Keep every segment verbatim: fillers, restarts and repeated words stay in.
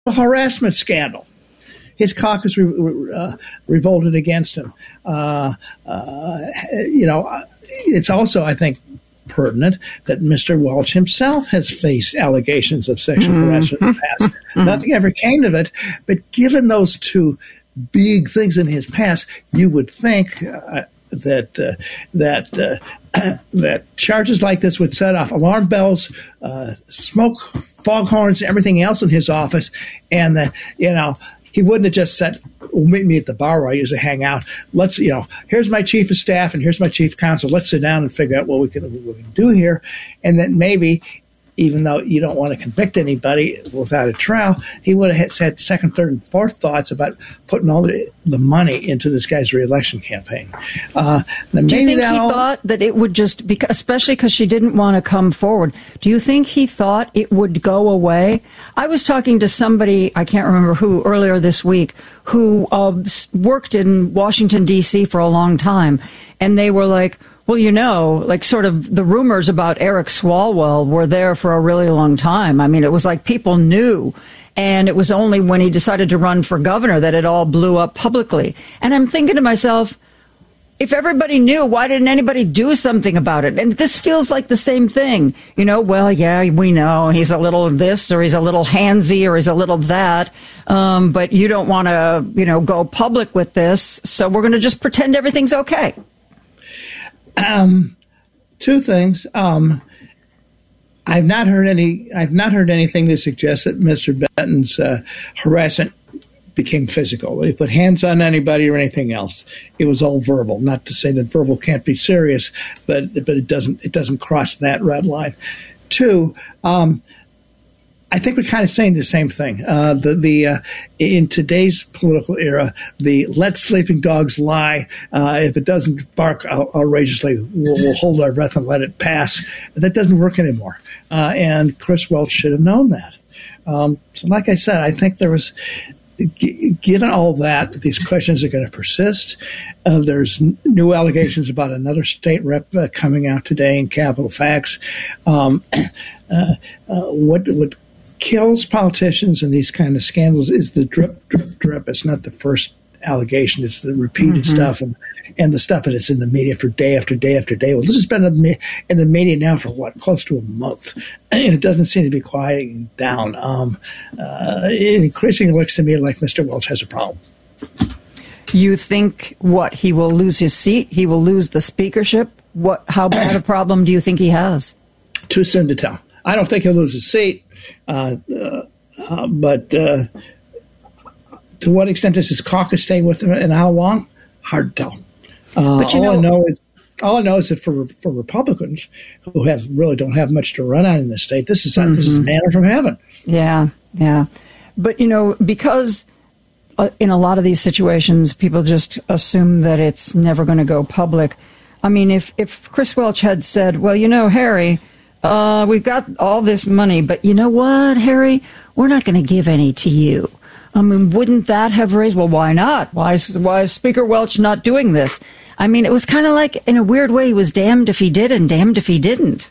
harassment scandal. His caucus re- uh, revolted against him. Uh, uh, you know, it's also, I think, pertinent that Mister Welch himself has faced allegations of sexual mm-hmm. harassment in the past. Mm-hmm. Nothing ever came of it, but given those two big things in his past, you would think uh, that uh, that uh, that charges like this would set off alarm bells, uh, smoke foghorns, and everything else in his office, and that, you know, he wouldn't have just said, well, meet me at the bar where I usually hang out. Let's, you know, here's my chief of staff and here's my chief counsel. Let's sit down and figure out what we can, what we can do here. And then maybe, even though you don't want to convict anybody without a trial, he would have had second, third, and fourth thoughts about putting all the, the money into this guy's reelection campaign. Uh, do you think he all, thought that it would just, because, especially because she didn't want to come forward, do you think he thought it would go away? I was talking to somebody, I can't remember who, earlier this week, who uh, worked in Washington, D C for a long time, and they were like, well, you know, like sort of the rumors about Eric Swalwell were there for a really long time. I mean, it was like people knew. And it was only when he decided to run for governor that it all blew up publicly. And I'm thinking to myself, if everybody knew, why didn't anybody do something about it? And this feels like the same thing. You know, well, yeah, we know he's a little this or he's a little handsy or he's a little that. Um, but you don't want to, you know, go public with this. So we're going to just pretend everything's okay. Um, two things. Um, I've not heard any. I've not heard anything to suggest that Mister Benton's uh, harassment became physical. He put hands on anybody or anything else. It was all verbal. Not to say that verbal can't be serious, but but it doesn't. It doesn't cross that red line. Two. Um, I think we're kind of saying the same thing. Uh, the the uh, in today's political era, the let sleeping dogs lie. Uh, if it doesn't bark out- outrageously, we'll, we'll hold our breath and let it pass. That doesn't work anymore. Uh, and Chris Welch should have known that. Um, so, like I said, I think there was, g- given all that, these questions are going to persist. Uh, there's n- new allegations about another state rep uh, coming out today in Capitol Facts. Um, uh, uh, what what kills politicians in these kind of scandals is the drip, drip, drip. It's not the first allegation. It's the repeated mm-hmm. stuff and, and the stuff that is in the media for day after day after day. Well, this has been in the media now for, what, close to a month, and it doesn't seem to be quieting down. Um, uh, it increasingly looks to me like Mister Welch has a problem. You think, what, he will lose his seat? He will lose the speakership? What? How bad a problem do you think he has? Too soon to tell. I don't think he'll lose his seat. Uh, uh, uh, but uh, to what extent does his caucus stay with him and how long? Hard to tell. Uh, but you all know, I know is all I know is that for for Republicans who have really don't have much to run on in this state, this is mm-hmm. this is manna from heaven. Yeah, yeah. But you know, because uh, in a lot of these situations, people just assume that it's never going to go public. I mean, if if Chris Welch had said, "Well, you know, Harry, Uh, we've got all this money, but you know what, Harry? We're not going to give any to you." I mean, wouldn't that have raised, well, why not? Why is, why is Speaker Welch not doing this? I mean, it was kind of like, in a weird way, he was damned if he did and damned if he didn't.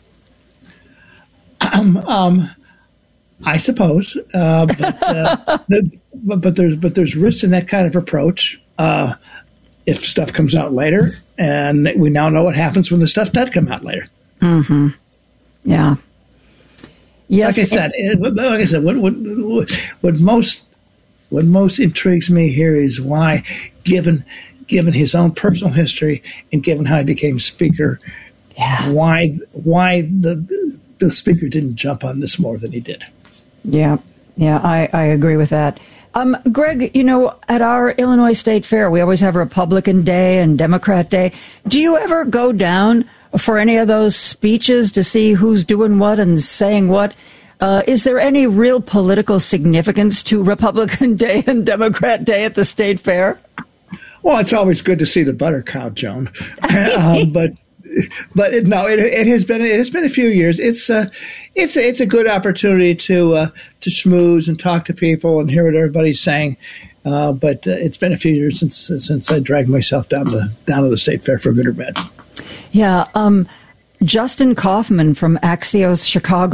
Um, um I suppose, uh, but, uh, the, but, but there's but there's risks in that kind of approach. Uh, if stuff comes out later, and we now know what happens when the stuff does come out later. Mm-hmm. Yeah. Yes. Like I said, it, like I said, what, what what most what most intrigues me here is why, given given his own personal history and given how he became speaker, yeah. why why the the speaker didn't jump on this more than he did. Yeah, yeah, I, I agree with that. Um, Greg, you know, at our Illinois State Fair, we always have Republican Day and Democrat Day. Do you ever go down for any of those speeches to see who's doing what and saying what? Uh, is there any real political significance to Republican Day and Democrat Day at the State Fair? Well, it's always good to see the butter cow, Joan. um, but but it, no, it, it has been it has been a few years. It's a it's a, it's a good opportunity to uh, to schmooze and talk to people and hear what everybody's saying. Uh, but uh, it's been a few years since since I dragged myself down to down to the State Fair for good or bad. Yeah, um, Justin Kaufman from Axios Chicago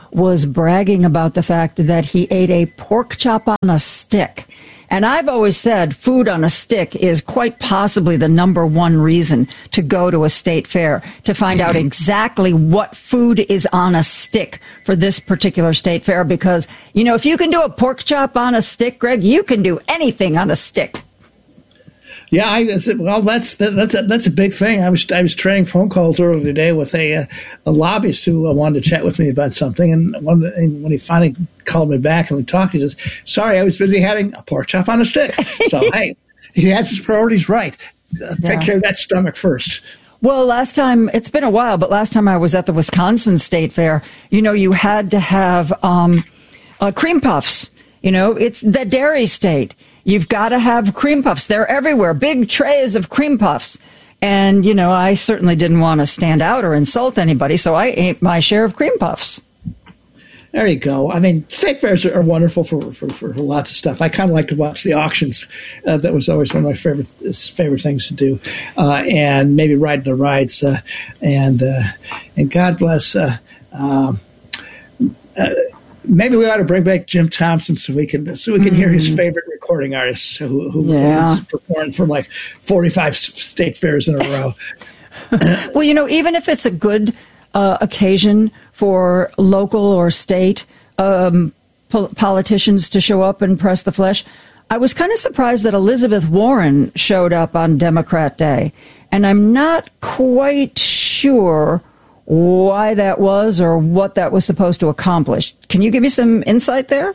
was bragging about the fact that he ate a pork chop on a stick. And I've always said food on a stick is quite possibly the number one reason to go to a state fair, to find out exactly what food is on a stick for this particular state fair. Because, you know, if you can do a pork chop on a stick, Greg, you can do anything on a stick. Yeah, I, well, that's that's a, that's a big thing. I was I was trading phone calls earlier today with a uh, a lobbyist who wanted to chat with me about something, and, one, and when he finally called me back and we talked, he says, "Sorry, I was busy having a pork chop on a stick." So hey, he has his priorities right. Uh, take yeah. care of that stomach first. Well, last time, it's been a while, but last time I was at the Wisconsin State Fair, you know, you had to have um, uh, cream puffs. You know, it's the dairy state. You've got to have cream puffs. They're everywhere, big trays of cream puffs. And, you know, I certainly didn't want to stand out or insult anybody, so I ate my share of cream puffs. There you go. I mean, state fairs are wonderful for, for, for lots of stuff. I kind of like to watch the auctions. Uh, that was always one of my favorite favorite things to do. Uh, and maybe ride the rides. Uh, and uh, and God bless. Uh, uh, uh, maybe we ought to bring back Jim Thompson so we can so we can mm. hear his favorite recording artist who, who yeah. has performed from like forty-five state fairs in a row. Well, you know, even if it's a good uh, occasion for local or state um, po- politicians to show up and press the flesh, I was kind of surprised that Elizabeth Warren showed up on Democrat Day. And I'm not quite sure why that was or what that was supposed to accomplish. Can you give me some insight there?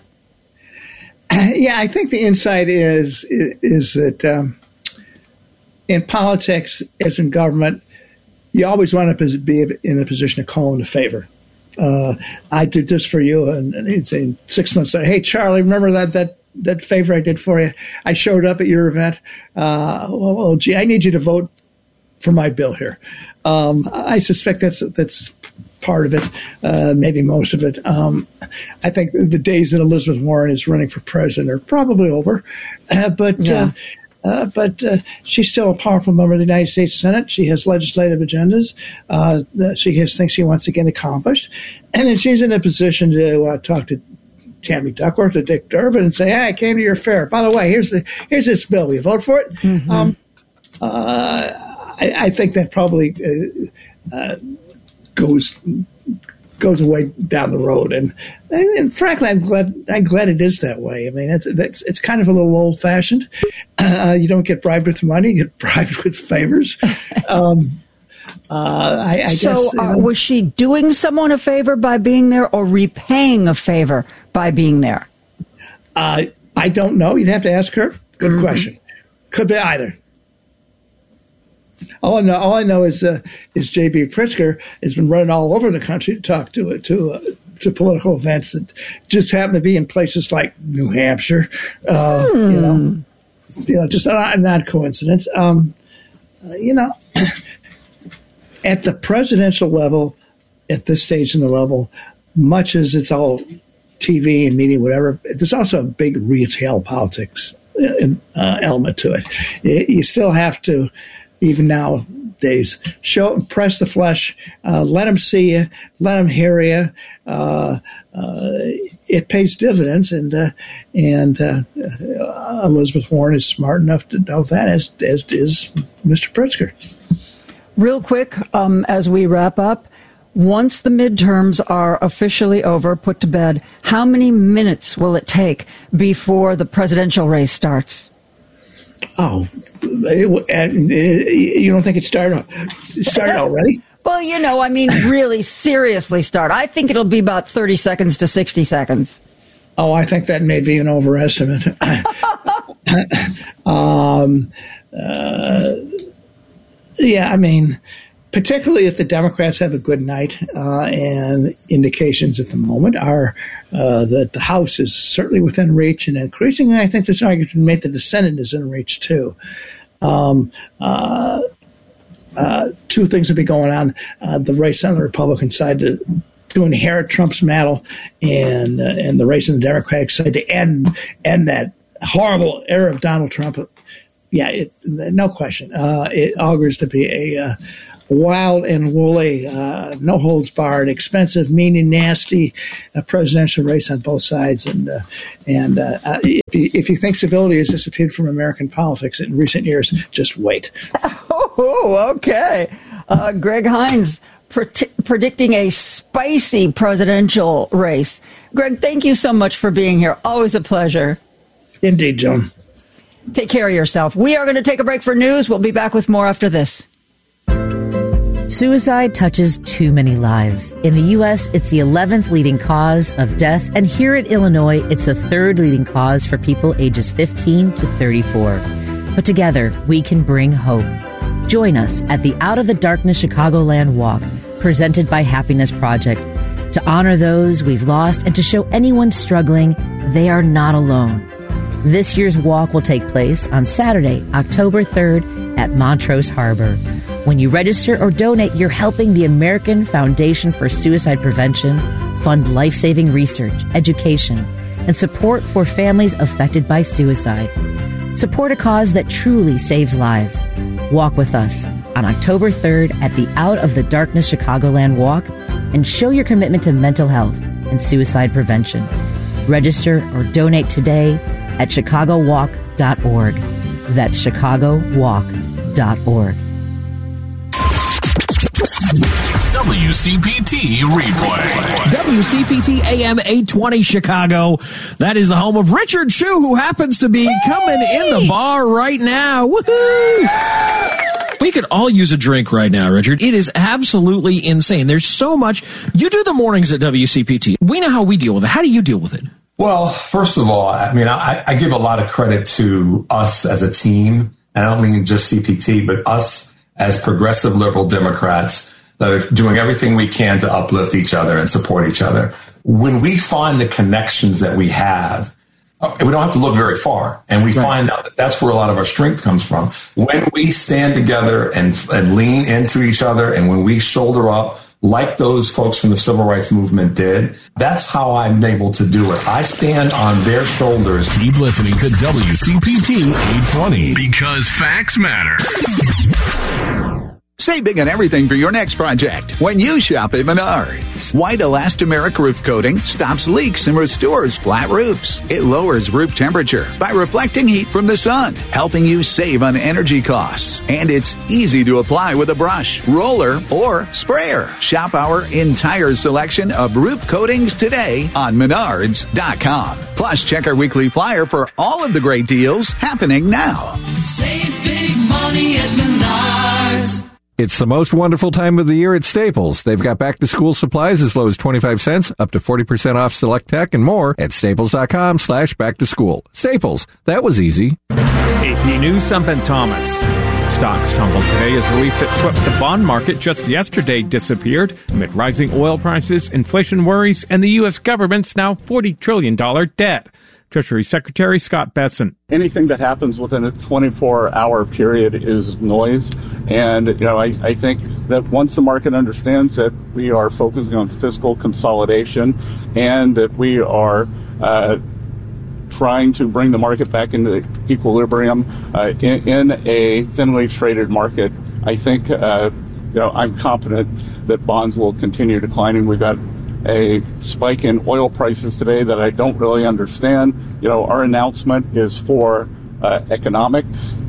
Yeah, I think the insight is is, is that um, in politics, as in government, you always want to be in a position to call into favor. Uh, I did this for you, and, and he'd say six months later, "Hey, Charlie, remember that that that favor I did for you? I showed up at your event. Uh, well, well, gee, I need you to vote for my bill here." Um, I suspect that's that's part of it, uh, maybe most of it. Um, I think the days that Elizabeth Warren is running for president are probably over, uh, but. Yeah. Uh, Uh, but uh, she's still a powerful member of the United States Senate. She has legislative agendas. Uh, she has things she wants to get accomplished. And then she's in a position to uh, talk to Tammy Duckworth or Dick Durbin and say, "Hey, I came to your fair. By the way, here's the here's this bill. Will you vote for it?" Mm-hmm. Um, uh, I, I think that probably uh, uh, goes goes away down the road, and, and frankly, I'm glad. I'm glad it is that way. I mean, it's it's, it's kind of a little old fashioned. Uh, you don't get bribed with money; you get bribed with favors. Um, uh, I, I so, guess, uh, you know, was she doing someone a favor by being there, or repaying a favor by being there? Uh, I don't know. You'd have to ask her. Good mm-hmm. question. Could be either. All I know, all I know is uh, is J B Pritzker has been running all over the country to talk to to uh, to political events that just happen to be in places like New Hampshire. Uh, mm. You know, you know, just not, not coincidence. Um, uh, you know, at the presidential level, at this stage in the level, much as it's all T V and media, whatever, there's also a big retail politics uh, element to it. You still have to. Even nowadays, show press the flesh, uh, let them see you, let them hear you. Uh, uh, it pays dividends, and uh, and uh, Elizabeth Warren is smart enough to know that, as as is Mister Pritzker. Real quick, um, as we wrap up, once the midterms are officially over, put to bed, how many minutes will it take before the presidential race starts? Oh, you don't think it started? It started already? Well, you know, I mean, really seriously start. I think it'll be about thirty seconds to sixty seconds. Oh, I think that may be an overestimate. um, uh, yeah, I mean, particularly if the Democrats have a good night, uh, and indications at the moment are uh, that the House is certainly within reach, and increasingly, I think there's an argument to make that the Senate is in reach too. Um, uh, uh, two things will be going on: uh, the race on the Republican side to to inherit Trump's mantle, and uh, and the race on the Democratic side to end end that horrible era of Donald Trump. Yeah, it, no question. Uh, it augurs to be a uh, wild and woolly, uh, no holds barred, expensive, mean and nasty uh, presidential race on both sides. And uh, and uh, uh, if, you, if you think civility has disappeared from American politics in recent years, just wait. Oh, okay. Uh, Greg Hinz pre- predicting a spicy presidential race. Greg, thank you so much for being here. Always a pleasure. Indeed, Joan. Take care of yourself. We are going to take a break for news. We'll be back with more after this. Suicide touches too many lives. In the U S, it's the eleventh leading cause of death, and here in Illinois, it's the third leading cause for people ages fifteen to thirty-four. But together, we can bring hope. Join us at the Out of the Darkness Chicagoland Walk, presented by Happiness Project, to honor those we've lost and to show anyone struggling they are not alone. This year's walk will take place on Saturday, October third at Montrose Harbor. When you register or donate, you're helping the American Foundation for Suicide Prevention fund life-saving research, education, and support for families affected by suicide. Support a cause that truly saves lives. Walk with us on October third at the Out of the Darkness Chicagoland Walk and show your commitment to mental health and suicide prevention. Register or donate today at chicago walk dot org. That's chicago walk dot org. W C P T Replay. W C P T A M eight twenty Chicago. That is the home of Richard Shu, who happens to be coming in the bar right now. Woohoo! We could all use a drink right now, Richard. It is absolutely insane. There's so much. You do the mornings at W C P T. We know how we deal with it. How do you deal with it? Well, first of all, I mean, I, I give a lot of credit to us as a team. And I don't mean just C P T, but us as progressive liberal Democrats that are doing everything we can to uplift each other and support each other. When we find the connections that we have, we don't have to look very far. And we right. find out that that's where a lot of our strength comes from. When we stand together and, and lean into each other, and when we shoulder up, like those folks from the civil rights movement did, that's how I'm able to do it. I stand on their shoulders. Keep listening to W C P T eight twenty, because facts matter. Save big on everything for your next project when you shop at Menards. White elastomeric roof coating stops leaks and restores flat roofs. It lowers roof temperature by reflecting heat from the sun, helping you save on energy costs. And it's easy to apply with a brush, roller, or sprayer. Shop our entire selection of roof coatings today on Menards dot com. Plus, check our weekly flyer for all of the great deals happening now. Save big money at Menards. It's the most wonderful time of the year at Staples. They've got back-to-school supplies as low as twenty-five cents, up to forty percent off select tech, and more at staples.com slash back-to-school. Staples, that was easy. A P News, I'm Ben Thomas. Stocks tumbled today as relief that swept the bond market just yesterday disappeared amid rising oil prices, inflation worries, and the U S government's now forty trillion dollars debt. Treasury Secretary Scott Bessent. Anything that happens within a twenty-four hour period is noise. And, you know, I, I think that once the market understands that we are focusing on fiscal consolidation and that we are uh, trying to bring the market back into equilibrium uh, in, in a thinly traded market, I think, uh, you know, I'm confident that bonds will continue declining. We've got a spike in oil prices today that I don't really understand. You know, our announcement is for uh, economic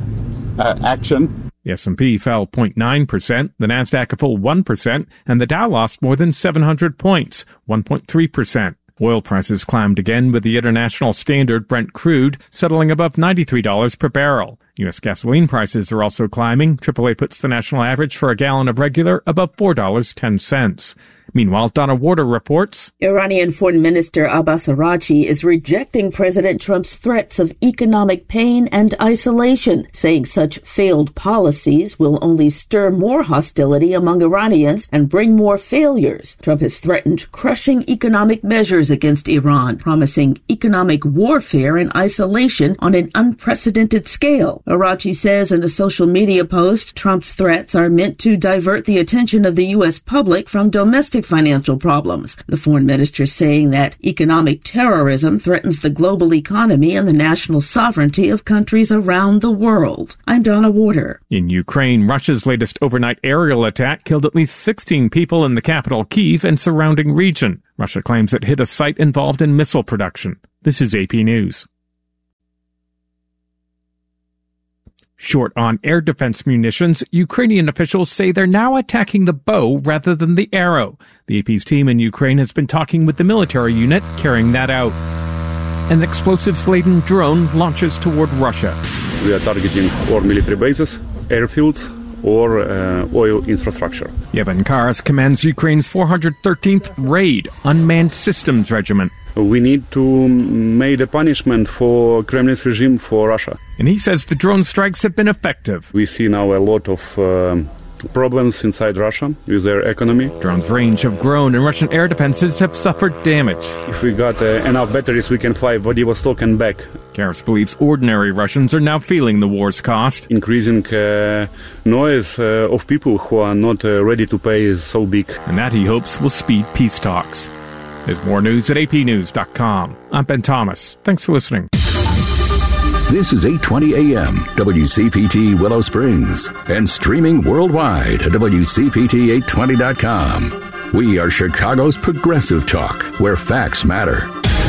uh, action. The S and P fell zero point nine percent, the NASDAQ a full one percent, and the Dow lost more than seven hundred points, one point three percent. Oil prices climbed again with the international standard Brent crude settling above ninety-three dollars per barrel. U S gasoline prices are also climbing. triple A puts the national average for a gallon of regular above four dollars and ten cents. Meanwhile, Donna Warder reports. Iranian Foreign Minister Abbas Araghchi is rejecting President Trump's threats of economic pain and isolation, saying such failed policies will only stir more hostility among Iranians and bring more failures. Trump has threatened crushing economic measures against Iran, promising economic warfare and isolation on an unprecedented scale. Araghchi says in a social media post, Trump's threats are meant to divert the attention of the U S public from domestic domestic financial problems. The foreign minister saying that economic terrorism threatens the global economy and the national sovereignty of countries around the world. I'm Donna Warder. In Ukraine, Russia's latest overnight aerial attack killed at least sixteen people in the capital, Kyiv, and surrounding region. Russia claims it hit a site involved in missile production. This is A P News. Short on air defense munitions, Ukrainian officials say they're now attacking the bow rather than the arrow. The A P's team in Ukraine has been talking with the military unit carrying that out. An explosives-laden drone launches toward Russia. We are targeting or military bases, airfields, or uh, oil infrastructure. Yevhen Karas commands Ukraine's four hundred thirteenth Raid Unmanned Systems Regiment. We need to make a punishment for Kremlin's regime for Russia. And he says the drone strikes have been effective. We see now a lot of um, problems inside Russia with their economy. Drones' range have grown and Russian air defenses have suffered damage. If we got uh, enough batteries, we can fly Vladivostok and back. Karas believes ordinary Russians are now feeling the war's cost. Increasing uh, noise uh, of people who are not uh, ready to pay is so big. And that, he hopes, will speed peace talks. There's more news at A P news dot com. I'm Ben Thomas. Thanks for listening. This is eight twenty A M, W C P T Willow Springs, and streaming worldwide at W C P T eight twenty dot com. We are Chicago's progressive talk, where facts matter.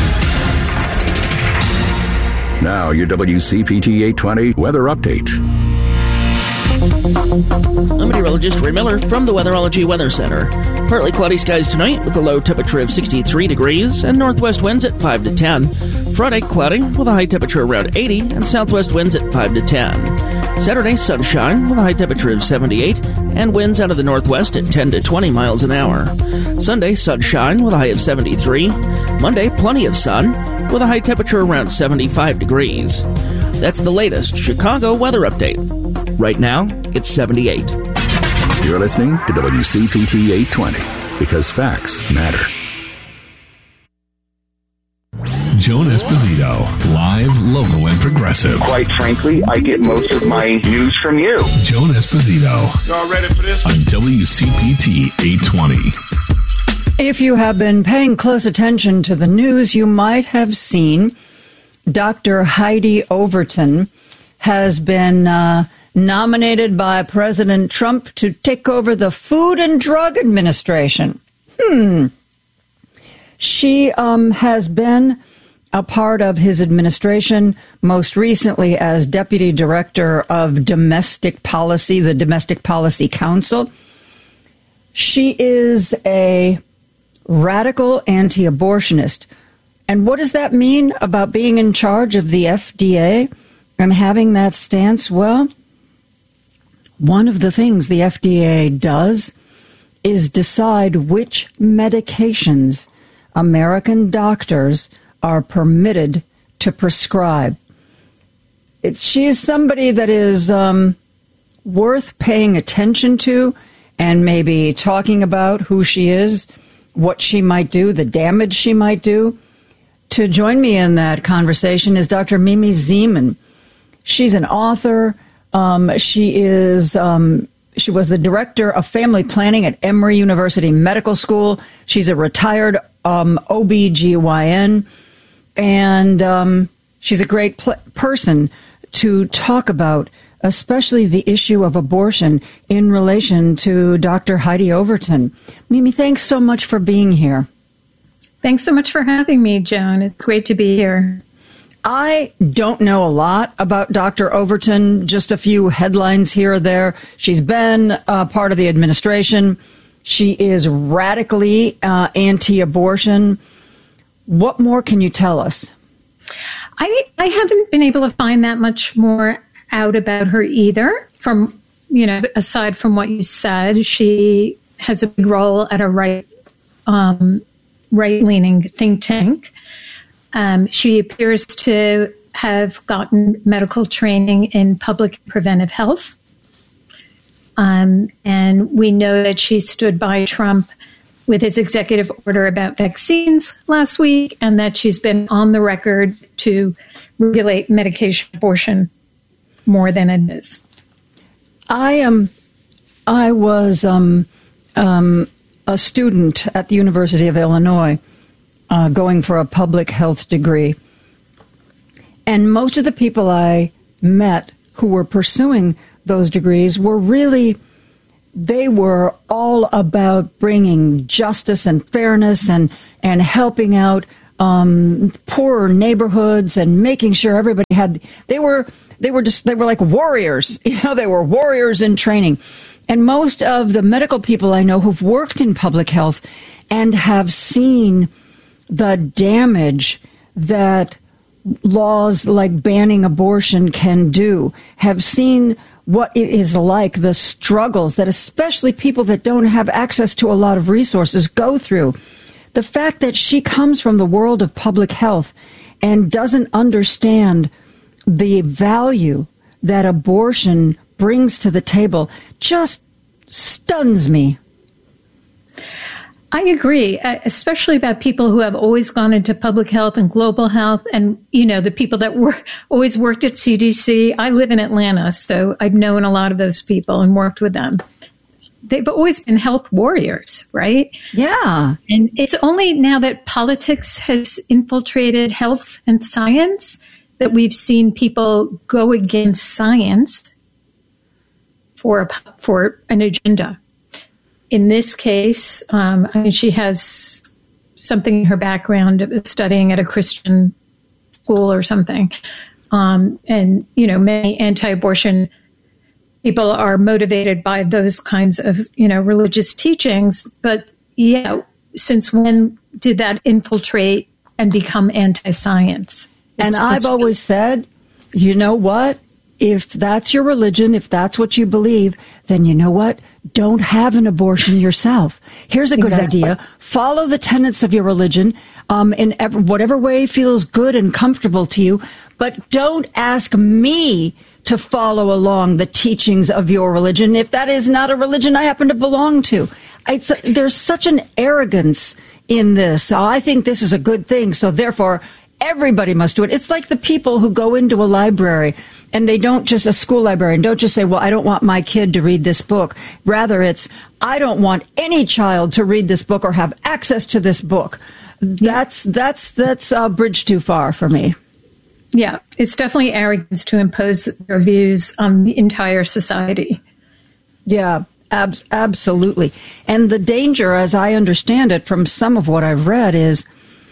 Now, your W C P T eight twenty weather update. I'm meteorologist Ray Miller from the Weatherology Weather Center. Partly cloudy skies tonight with a low temperature of sixty-three degrees and northwest winds at five to ten. Friday, cloudy with a high temperature around eighty and southwest winds at five to ten. Saturday, sunshine with a high temperature of seventy-eight and winds out of the northwest at ten to twenty miles an hour. Sunday, sunshine with a high of seventy-three. Monday, plenty of sun with a high temperature around seventy-five degrees. That's the latest Chicago weather update. Right now, it's seventy-eight. You're listening to W C P T eight twenty, because facts matter. Joan Esposito, live, local, and progressive. Quite frankly, I get most of my news from you. Joan Esposito. Y'all ready for this? On W C P T eight twenty. If you have been paying close attention to the news, you might have seen Doctor Heidi Overton has been uh, nominated by President Trump to take over the Food and Drug Administration. Hmm. She um, has been a part of his administration, most recently as Deputy Director of Domestic Policy, the Domestic Policy Council. She is a radical anti-abortionist. And what does that mean about being in charge of the F D A and having that stance? Well, one of the things the F D A does is decide which medications American doctors are permitted to prescribe. It, she is somebody that is um, worth paying attention to and maybe talking about who she is, what she might do, the damage she might do. To join me in that conversation is Doctor Mimi Zeman. She's an author. Um, she is um, she was the director of family planning at Emory University Medical School. She's a retired um, O B G Y N, and um, she's a great pl- person to talk about, especially the issue of abortion in relation to Doctor Heidi Overton. Mimi, thanks so much for being here. Thanks so much for having me, Joan. It's great to be here. I don't know a lot about Doctor Overton, just a few headlines here or there. She's been uh, part of the administration. She is radically uh, anti-abortion. What more can you tell us? I, I haven't been able to find that much more out about her either. From, you know, aside from what you said, she has a big role at a right, um, right-leaning think tank. Um, she appears to have gotten medical training in public preventive health. Um, and we know that she stood by Trump with his executive order about vaccines last week, and that she's been on the record to regulate medication abortion more than it is. I am. Um, I was um, um, a student at the University of Illinois uh, going for a public health degree. And most of the people I met who were pursuing those degrees were really, they were all about bringing justice and fairness and, and helping out um, poorer neighborhoods and making sure everybody had, they were, they were just, they were like warriors, you know, they were warriors in training. And most of the medical people I know who've worked in public health and have seen the damage that laws like banning abortion can do, have seen what it is like, the struggles that especially people that don't have access to a lot of resources go through. The fact that she comes from the world of public health and doesn't understand the value that abortion brings to the table just stuns me. I agree, especially about people who have always gone into public health and global health, and, you know, the people that were always worked at C D C. I live in Atlanta, so I've known a lot of those people and worked with them. They've always been health warriors, right? Yeah. And it's only now that politics has infiltrated health and science that we've seen people go against science for a, for an agenda. In this case, um, I mean, she has something in her background of studying at a Christian school or something. Um, and, you know, many anti-abortion people are motivated by those kinds of, you know, religious teachings. But, yeah, since when did that infiltrate and become anti-science? And It's- I've it's- always said, you know what? If that's your religion, if that's what you believe, then you know what? Don't have an abortion yourself. Here's a good Exactly. idea. Follow the tenets of your religion um, in ever, whatever way feels good and comfortable to you, but don't ask me to follow along the teachings of your religion if that is not a religion I happen to belong to. It's, there's such an arrogance in this. Oh, I think this is a good thing, so therefore everybody must do it. It's like the people who go into a library and they don't just, a school librarian, don't just say, well, I don't want my kid to read this book. Rather, it's, I don't want any child to read this book or have access to this book. That's, that's, that's a bridge too far for me. Yeah, it's definitely arrogance to impose their views on the entire society. Yeah, ab- absolutely. And the danger, as I understand it from some of what I've read, is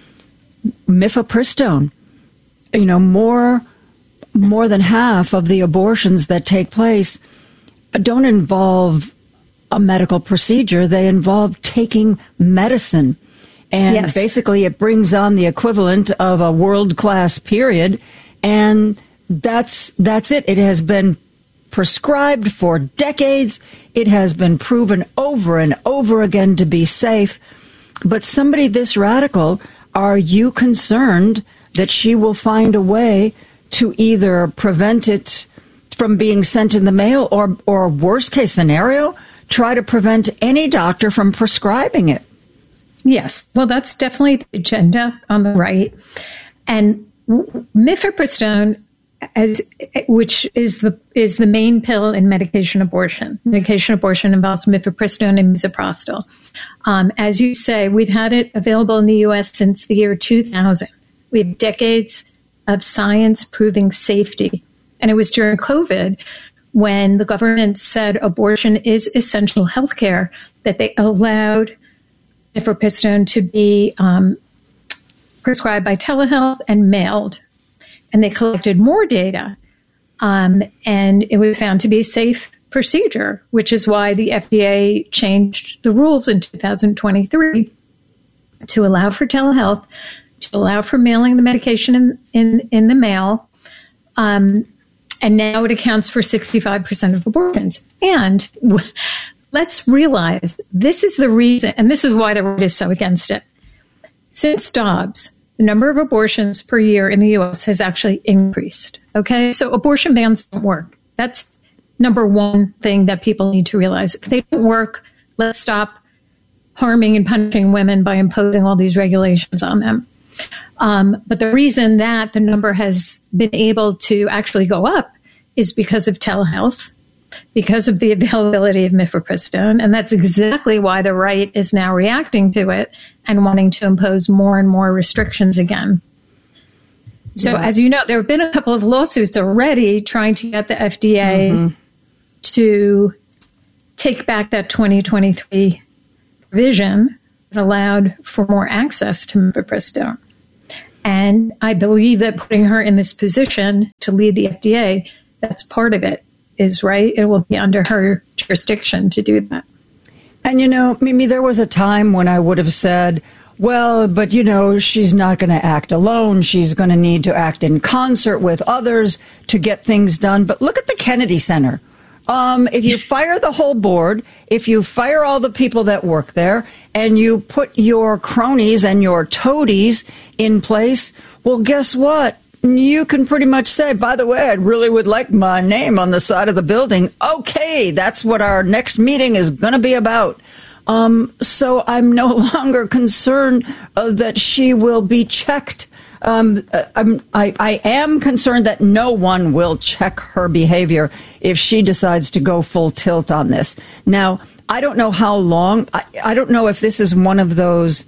mifepristone. You know, more more than half of the abortions that take place don't involve a medical procedure. They involve taking medicine. And Yes. basically it brings on the equivalent of a world-class period. And that's that's it. It has been prescribed for decades. It has been proven over and over again to be safe. But somebody this radical, are you concerned that she will find a way to either prevent it from being sent in the mail or, or worst case scenario, try to prevent any doctor from prescribing it? Yes. Well, that's definitely the agenda on the right. And mifepristone, as, which is the is the main pill in medication abortion. Medication abortion involves mifepristone and misoprostol. Um, as you say, we've had it available in the U S since the year two thousand. We have decades of science proving safety. And it was during COVID when the government said abortion is essential health care that they allowed mifepristone to be um, prescribed by telehealth and mailed. And they collected more data, um, and it was found to be a safe procedure, which is why the F D A changed the rules in two thousand twenty-three to allow for telehealth, to allow for mailing the medication in, in, in the mail. Um, and now it accounts for sixty-five percent of abortions. And w- let's realize this is the reason, and this is why the right is so against it. Since Dobbs, the number of abortions per year in the U S has actually increased. Okay, so abortion bans don't work. That's number one thing that people need to realize. If they don't work, let's stop harming and punishing women by imposing all these regulations on them. Um, but the reason that the number has been able to actually go up is because of telehealth, because of the availability of mifepristone. And that's exactly why the right is now reacting to it and wanting to impose more and more restrictions again. So yeah. as you know, there have been a couple of lawsuits already trying to get the F D A mm-hmm. to take back that twenty twenty-three provision that allowed for more access to mifepristone. And I believe that putting her in this position to lead the F D A, that's part of it, is right. It will be under her jurisdiction to do that. And, you know, Mimi, there was a time when I would have said, well, but, you know, she's not going to act alone. She's going to need to act in concert with others to get things done. But look at the Kennedy Center. Um, if you fire the whole board, if you fire all the people that work there, and you put your cronies and your toadies in place, well, guess what? You can pretty much say, by the way, I really would like my name on the side of the building. Okay, that's what our next meeting is going to be about. Um, so I'm no longer concerned uh, that she will be checked. Um, I'm, I, I am concerned that no one will check her behavior if she decides to go full tilt on this. Now, I don't know how long. I, I don't know if this is one of those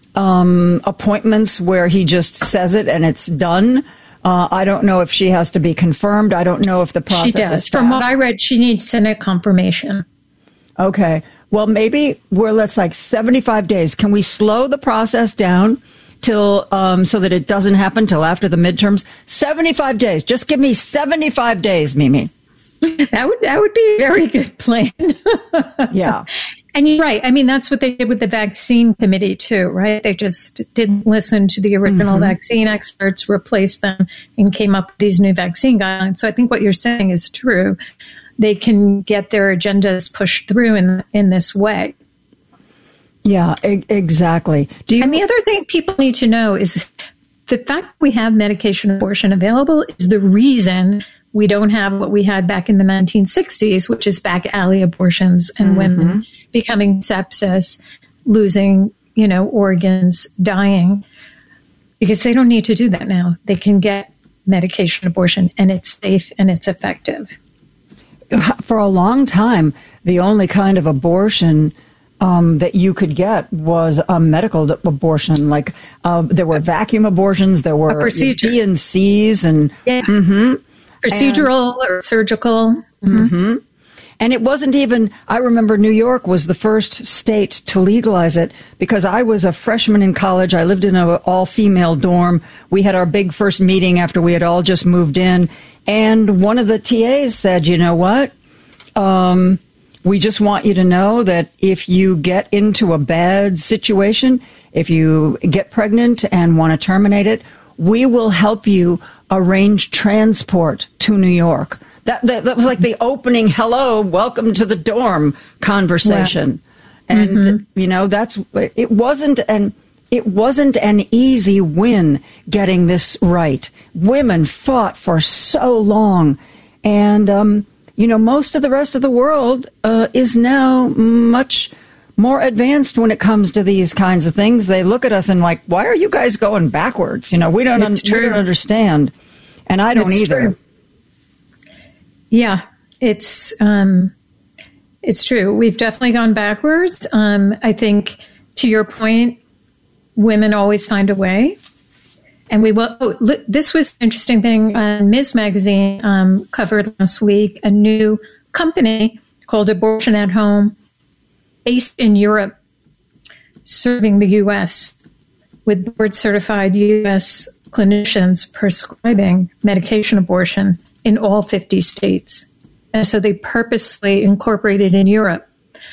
um, appointments where he just says it and it's done. Uh, I don't know if she has to be confirmed. I don't know if the process She does. is From what I read, she needs Senate confirmation. Okay. Well, maybe we're, let's like seventy-five days. Can we slow the process down till um, so that it doesn't happen till after the midterms? seventy-five days. Just give me seventy-five days, Mimi. That would that would be a very good plan. Yeah. And you're right. I mean, that's what they did with the vaccine committee, too, right? They just didn't listen to the original mm-hmm. vaccine experts, replaced them, and came up with these new vaccine guidelines. So I think what you're saying is true. They can get their agendas pushed through in in this way. Yeah, e- exactly. Do you- and the other thing people need to know is the fact that we have medication abortion available is the reason we don't have what we had back in the nineteen sixties, which is back alley abortions and mm-hmm. women becoming sepsis, losing, you know, organs, dying, because they don't need to do that now. They can get medication abortion and it's safe and it's effective. For a long time, the only kind of abortion um, that you could get was a medical abortion. Like uh, there were vacuum abortions, there were D N Cs and yeah. mm-hmm. procedural and, or surgical. Mm-hmm. Mm-hmm. And it wasn't even, I remember New York was the first state to legalize it because I was a freshman in college. I lived in an all-female dorm. We had our big first meeting after we had all just moved in. And one of the T As said, you know what? Um, we just want you to know that if you get into a bad situation, if you get pregnant and want to terminate it, we will help you arrange transport to New York. That, that, that was like the opening, hello, welcome to the dorm conversation. Yeah. And, mm-hmm. you know, that's, it wasn't an, it wasn't an easy win getting this right. Women fought for so long. And, um, you know, most of the rest of the world uh, is now much more advanced when it comes to these kinds of things. They look at us and like, why are you guys going backwards? You know, we don't, un- we don't understand. And I don't it's either. True. Yeah, it's um, it's true. We've definitely gone backwards. Um, I think, to your point, women always find a way. And we will. Oh, look, this was an interesting thing. Uh, Miz Magazine um, covered last week a new company called Abortion at Home, based in Europe, serving the U S with board-certified U S clinicians prescribing medication abortion in all fifty states. And so they purposely incorporated in Europe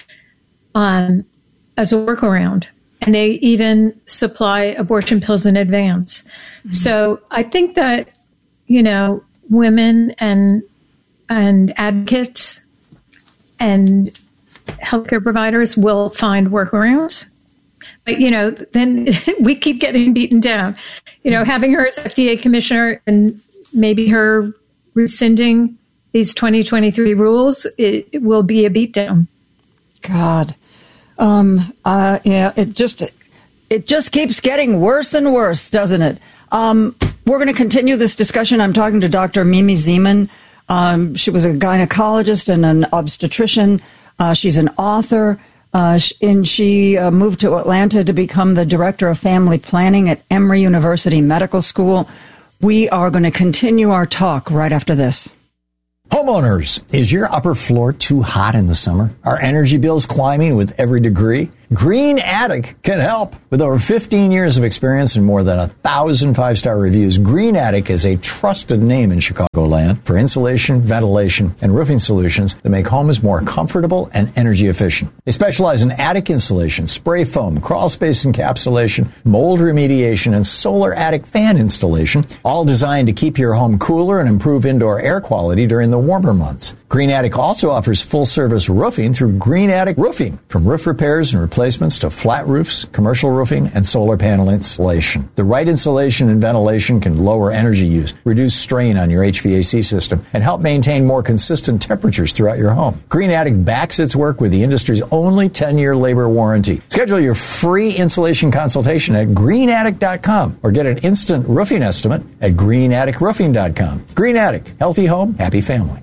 um, as a workaround. And they even supply abortion pills in advance. Mm-hmm. So I think that, you know, women and and advocates and healthcare providers will find workarounds. But, you know, then we keep getting beaten down. You know, having her as F D A commissioner and maybe her rescinding these twenty twenty-three rules, it, it will be a beatdown. God. Um, uh, yeah, it just, it just keeps getting worse and worse, doesn't it? Um, we're going to continue this discussion. I'm talking to Doctor Mimi Zeman. Um, she was a gynecologist and an obstetrician. Uh, she's an author. Uh, and she uh, moved to Atlanta to become the director of family planning at Emory University Medical School. We are going to continue our talk right after this. Homeowners, is your upper floor too hot in the summer? Are energy bills climbing with every degree? Green Attic can help. With over fifteen years of experience and more than a thousand five-star reviews, Green Attic is a trusted name in Chicagoland for insulation, ventilation, and roofing solutions that make homes more comfortable and energy efficient. They specialize in attic insulation, spray foam, crawl space encapsulation, mold remediation, and solar attic fan installation, all designed to keep your home cooler and improve indoor air quality during the warmer months. Green Attic also offers full-service roofing through Green Attic Roofing, from roof repairs and replacements to flat roofs, commercial roofing, and solar panel installation. The right insulation and ventilation can lower energy use, reduce strain on your H V A C system, and help maintain more consistent temperatures throughout your home. Green Attic backs its work with the industry's only ten-year labor warranty. Schedule your free insulation consultation at green attic dot com or get an instant roofing estimate at green attic roofing dot com. Green Attic, healthy home, happy family.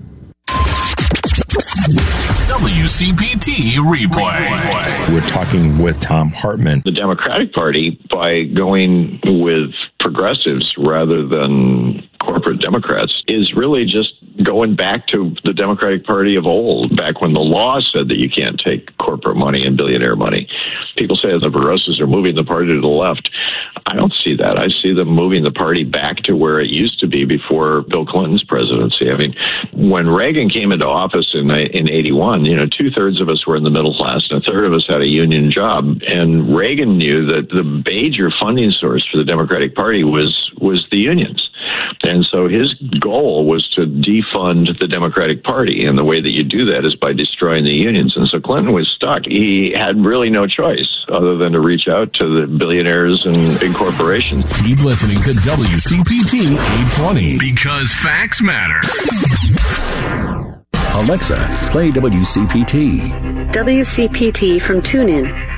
W C P T replay. We're talking with Thom Hartmann. The Democratic Party, by going with progressives rather than corporate Democrats, is really just going back to the Democratic Party of old, back when the law said that you can't take corporate money and billionaire money. People say the progressives are moving the party to the left. I don't see that. I see them moving the party back to where it used to be before Bill Clinton's presidency. I mean, when Reagan came into office in in eighty-one, you know, two-thirds of us were in the middle class and a third of us had a union job. And Reagan knew that the major funding source for the Democratic Party was was the unions. And so his goal was to defund the Democratic Party. And the way that you do that is by destroying the unions. And so Clinton was stuck. He had really no choice other than to reach out to the billionaires and big corporations. Keep listening to W C P T eight twenty, because facts matter. Alexa, play W C P T. W C P T from TuneIn.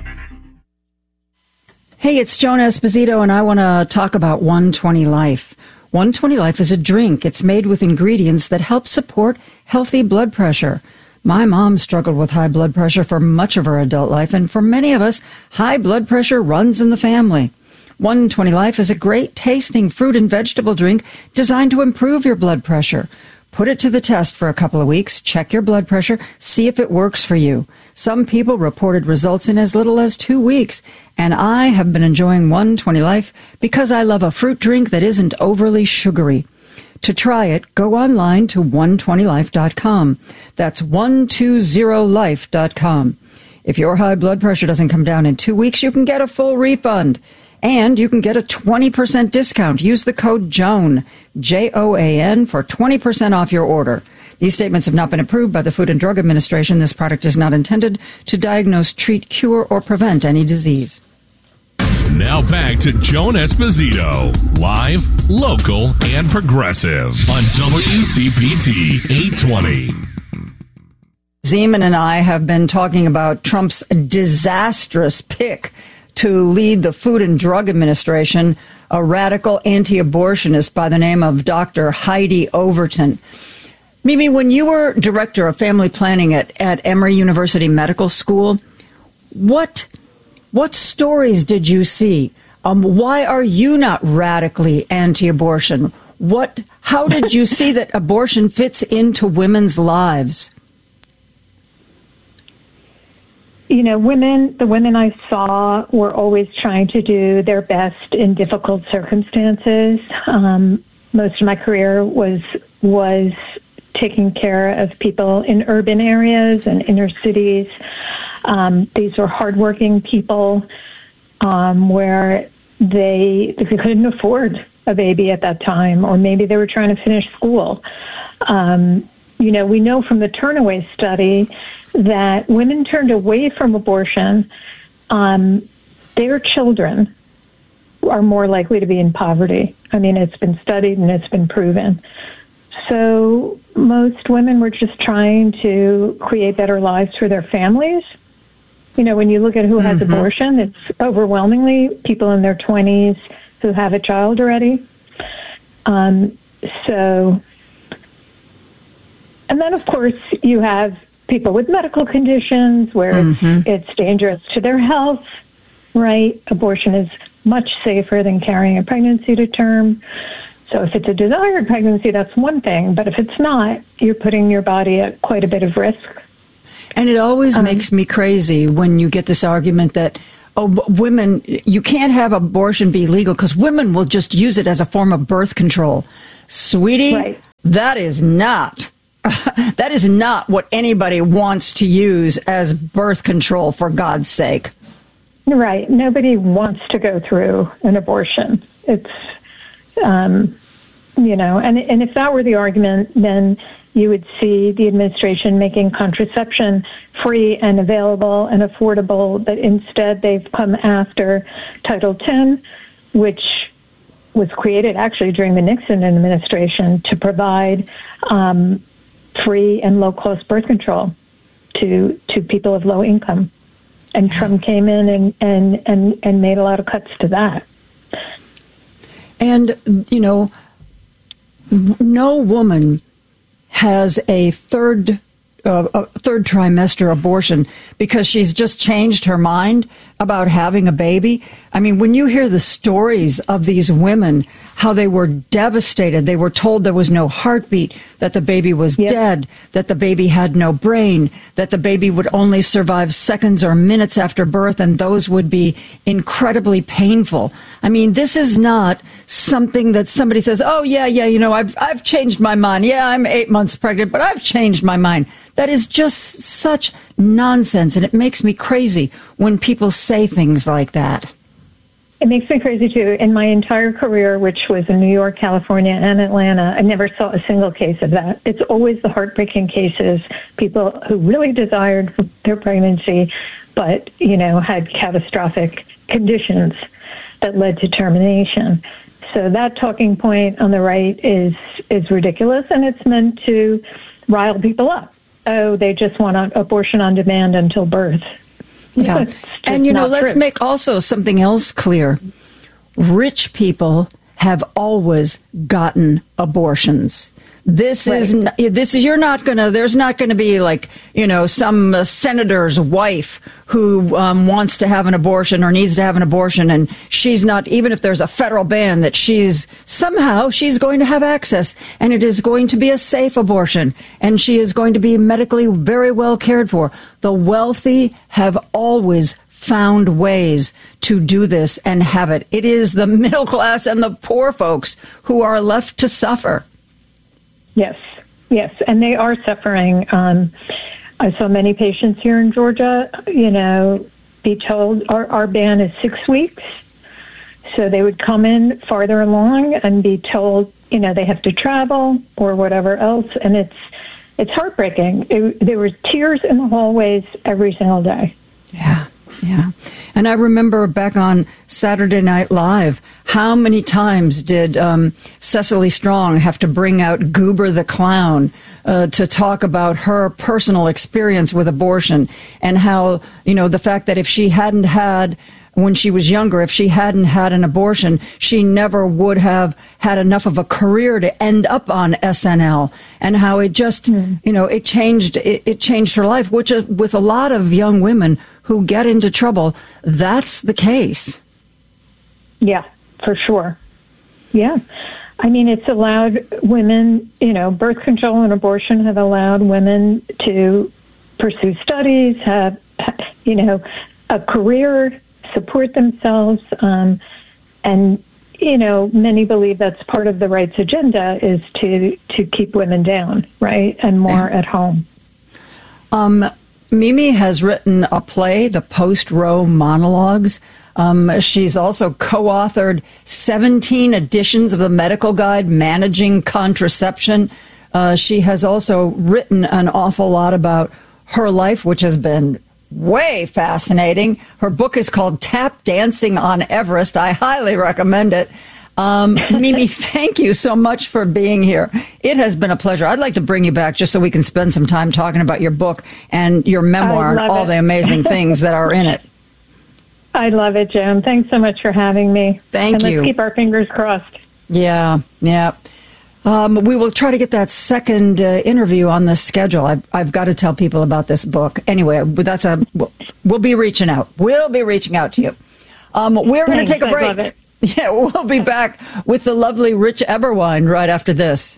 Hey, it's Joan Esposito, and I want to talk about one twenty Life. one twenty Life is a drink. It's made with ingredients that help support healthy blood pressure. My mom struggled with high blood pressure for much of her adult life, and for many of us, high blood pressure runs in the family. one twenty Life is a great tasting fruit and vegetable drink designed to improve your blood pressure. Put it to the test for a couple of weeks, check your blood pressure, see if it works for you. Some people reported results in as little as two weeks, and I have been enjoying one twenty Life because I love a fruit drink that isn't overly sugary. To try it, go online to one twenty life dot com. That's one twenty life dot com. If your high blood pressure doesn't come down in two weeks, you can get a full refund. And you can get a twenty percent discount. Use the code JOAN, J O A N, for twenty percent off your order. These statements have not been approved by the Food and Drug Administration. This product is not intended to diagnose, treat, cure, or prevent any disease. Now back to Joan Esposito, live, local, and progressive on W C P T eight twenty. Zeman and I have been talking about Trump's disastrous pick to lead the Food and Drug Administration, a radical anti-abortionist by the name of Doctor Heidi Overton. Mimi, when you were director of family planning at, at Emory University Medical School, what what stories did you see? Um, why are you not radically anti-abortion? What? How did you see that abortion fits into women's lives? You know, women, the women I saw were always trying to do their best in difficult circumstances. Um, most of my career was was taking care of people in urban areas and inner cities. Um, these were hardworking people um, where they, they couldn't afford a baby at that time, or maybe they were trying to finish school. Um, you know, we know from the Turnaway study that women turned away from abortion, um, their children are more likely to be in poverty. I mean, it's been studied and it's been proven. So most women were just trying to create better lives for their families. You know, when you look at who has mm-hmm. abortion, it's overwhelmingly people in their twenties who have a child already. Um, so And then, of course, you have people with medical conditions where mm-hmm. it's, it's dangerous to their health, right? Abortion is much safer than carrying a pregnancy to term. So if it's a desired pregnancy, that's one thing. But if it's not, you're putting your body at quite a bit of risk. And it always um, makes me crazy when you get this argument that, oh, women, you can't have abortion be legal because women will just use it as a form of birth control. Sweetie, right. that is not, that is not what anybody wants to use as birth control, for God's sake. Right. Nobody wants to go through an abortion. It's, um, you know, and, and if that were the argument, then you would see the administration making contraception free and available and affordable, but instead they've come after Title ten, which was created actually during the Nixon administration to provide um, free and low-cost birth control to to people of low income. And Trump came in and, and, and, and made a lot of cuts to that. And, you know, no woman has a third uh, a third trimester abortion because she's just changed her mind about having a baby. I mean, when you hear the stories of these women, how they were devastated, they were told there was no heartbeat, that the baby was yep. dead, that the baby had no brain, that the baby would only survive seconds or minutes after birth, and those would be incredibly painful. I mean, this is not something that somebody says, oh, yeah, yeah, you know, I've I've changed my mind. Yeah, I'm eight months pregnant, but I've changed my mind. That is just such nonsense, and it makes me crazy when people say things like that. It makes me crazy, too. In my entire career, which was in New York, California, and Atlanta, I never saw a single case of that. It's always the heartbreaking cases, people who really desired their pregnancy, but, you know, had catastrophic conditions that led to termination. So that talking point on the right is is ridiculous, and it's meant to rile people up. Oh, they just want an abortion on demand until birth. Yeah. And, you know, let's true. make also something else clear. Rich people have always gotten abortions. This right. is this is you're not going to there's not going to be like, you know, some uh, senator's wife who um, wants to have an abortion or needs to have an abortion, and she's not, even if there's a federal ban, that she's somehow she's going to have access, and it is going to be a safe abortion, and she is going to be medically very well cared for. The wealthy have always found ways to do this and have it. It is the middle class and the poor folks who are left to suffer. Yes, yes, and they are suffering. Um, I saw many patients here in Georgia, you know, be told our, our ban is six weeks. So they would come in farther along and be told, you know, they have to travel or whatever else. And it's it's heartbreaking. It, there were tears in the hallways every single day. Yeah. Yeah. And I remember back on Saturday Night Live, how many times did um, Cecily Strong have to bring out Goober the Clown uh, to talk about her personal experience with abortion, and how, you know, the fact that if she hadn't had, when she was younger, if she hadn't had an abortion, she never would have had enough of a career to end up on S N L, and how it just, mm. you know, it changed, it, it changed her life, which uh, with a lot of young women who get into trouble, that's the case. Yeah, for sure. Yeah. I mean, it's allowed women, you know, birth control and abortion have allowed women to pursue studies, have, you know, a career, support themselves, um, and, you know, many believe that's part of the right's agenda is to, to keep women down, right, and more at home. Um. Mimi has written a play, The Post-Roe Monologues. Um, she's also co-authored seventeen editions of the medical guide, Managing Contraception. Uh, she has also written an awful lot about her life, which has been way fascinating. Her book is called Tap Dancing on Everest. I highly recommend it. Um, Mimi, thank you so much for being here. It has been a pleasure. I'd like to bring you back just so we can spend some time talking about your book and your memoir and all it. the amazing things that are in it. I love it, Joan. Thanks so much for having me. Thank and you. Let's keep our fingers crossed. Yeah, yeah. Um, we will try to get that second uh, interview on the schedule. I've, I've got to tell people about this book. Anyway, that's a. We'll be reaching out. We'll be reaching out to you. Um, we're going to take a break. I love it. Yeah, we'll be back with the lovely Rich Eberwein right after this.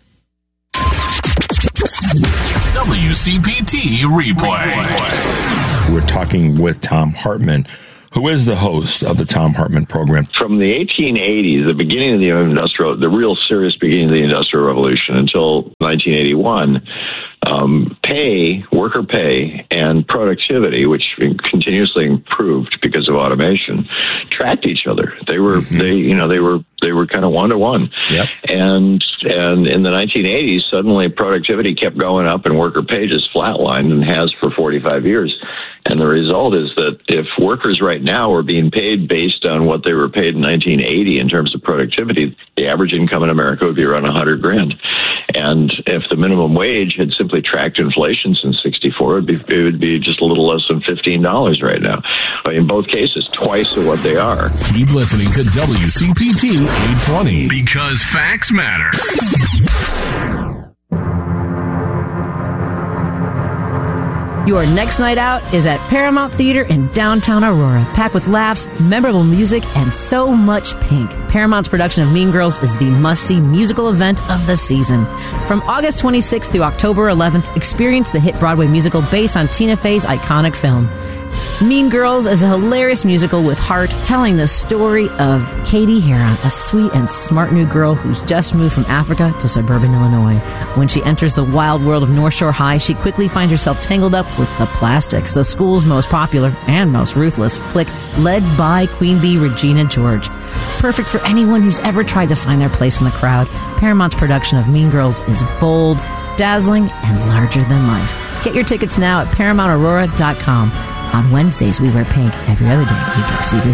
W C P T Replay. We're talking with Thom Hartmann, who is the host of the Thom Hartmann program. From the eighteen eighties, the beginning of the industrial, the real serious beginning of the Industrial Revolution until nineteen eighty-one, um, pay, worker pay, and productivity, which continuously improved because of automation, tracked each other. They were, mm-hmm. they, you know, they were, they were kind of one to one. Yep. And, and in the nineteen eighties, suddenly productivity kept going up and worker pay just flatlined and has for forty-five years. And the result is that if workers right now were being paid based on what they were paid in nineteen eighty in terms of productivity, the average income in America would be around one hundred grand. And if the minimum wage had simply tracked inflation since sixty-four, it would be, it would be just a little less than fifteen dollars right now. But in both cases, twice of what they are. Keep listening to W C P T eight twenty because facts matter. Your next night out is at Paramount Theater in downtown Aurora, packed with laughs, memorable music, and so much pink. Paramount's production of Mean Girls is the must-see musical event of the season. From August twenty-sixth through October eleventh, experience the hit Broadway musical based on Tina Fey's iconic film. Mean Girls is a hilarious musical with heart, telling the story of Katie Heron, a sweet and smart new girl who's just moved from Africa to suburban Illinois. When she enters the wild world of North Shore High, she quickly finds herself tangled up with the Plastics, the school's most popular and most ruthless clique, led by Queen Bee Regina George. Perfect for anyone who's ever tried to find their place in the crowd, Paramount's production of Mean Girls is bold, dazzling, and larger than life. Get your tickets now at paramount aurora dot com. On Wednesdays, we wear pink. Every other day, we go see this